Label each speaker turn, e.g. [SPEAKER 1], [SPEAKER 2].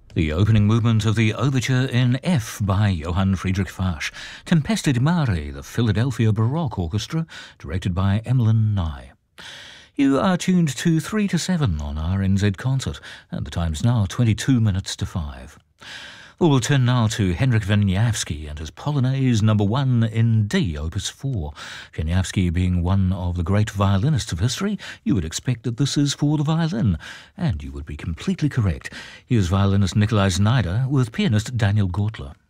[SPEAKER 1] The opening movement of the Overture in F by Johann Friedrich Fasch, Tempesta di Mare, the Philadelphia Baroque Orchestra, directed by Emmeline Nye. You are tuned to 3 to 7 on RNZ Concert, and the time's now 22 minutes to 5. We'll turn now to Henryk Wieniawski and his Polonaise No. 1 in D, Opus 4. Wieniawski being one of the great violinists of history, you would expect that this is for the violin, and you would be completely correct. Here's violinist Nikolai Znaider with pianist Daniel Gortler.